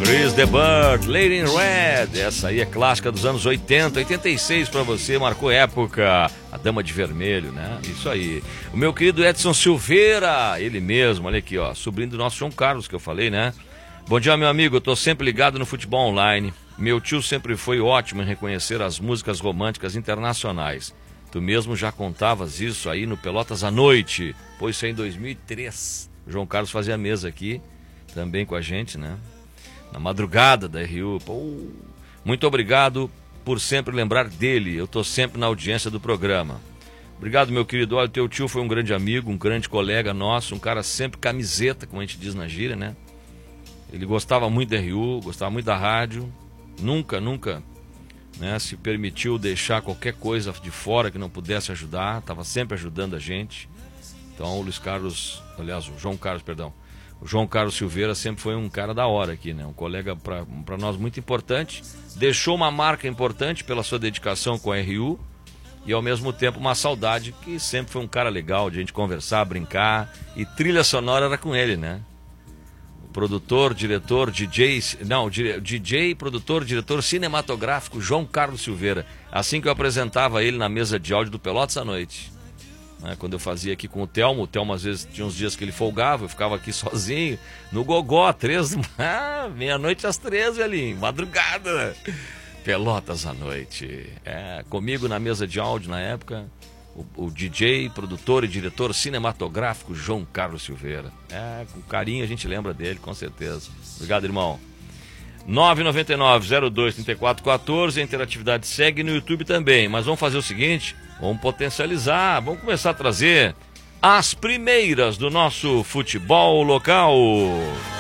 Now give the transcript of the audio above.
Chris the Bird, Lady in Red. Essa aí é clássica dos anos 80, 86 pra você, marcou época. A Dama de Vermelho, né? Isso aí. O meu querido Edson Silveira, ele mesmo, olha aqui, ó, sobrinho do nosso João Carlos que eu falei, né? Bom dia, meu amigo, eu tô sempre ligado no futebol online. Meu tio sempre foi ótimo em reconhecer as músicas românticas internacionais. Tu mesmo já contavas isso aí no Pelotas à Noite, pois isso é em 2003. O João Carlos fazia a mesa aqui, também com a gente, né? Na madrugada da RU. Pô, muito obrigado por sempre lembrar dele. Eu tô sempre na audiência do programa. Obrigado, meu querido. Olha, teu tio foi um grande amigo, um grande colega nosso, um cara sempre camiseta, como a gente diz na gíria, né? Ele gostava muito da RU, gostava muito da rádio. Nunca, né, se permitiu deixar qualquer coisa de fora que não pudesse ajudar. Estava sempre ajudando a gente. Então, o Luiz Carlos, aliás, o João Carlos, perdão. O João Carlos Silveira sempre foi um cara da hora aqui, né? Um colega para nós muito importante. Deixou uma marca importante pela sua dedicação com a RU e ao mesmo tempo uma saudade, que sempre foi um cara legal de a gente conversar, brincar, e trilha sonora era com ele, né? O produtor, diretor, DJ, produtor, diretor cinematográfico João Carlos Silveira. Assim que eu apresentava ele na mesa de áudio do Pelotas à Noite. Quando eu fazia aqui com o Telmo às vezes tinha uns dias que ele folgava, eu ficava aqui sozinho, no gogó, meia-noite às 3, velhinho, madrugada, Pelotas à Noite. Comigo na mesa de áudio na época, o DJ, produtor e diretor cinematográfico João Carlos Silveira. Com carinho a gente lembra dele, com certeza. Obrigado, irmão. 999-02-3414, a interatividade segue no YouTube também, mas vamos fazer o seguinte, vamos potencializar, vamos começar a trazer as primeiras do nosso futebol local.